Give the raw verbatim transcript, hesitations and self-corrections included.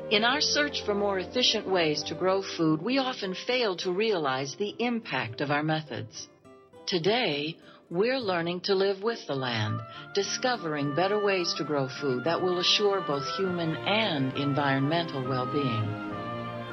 In our search for more efficient ways to grow food, we often fail to realize the impact of our methods. Today, we're learning to live with the land, discovering better ways to grow food that will assure both human and environmental well-being.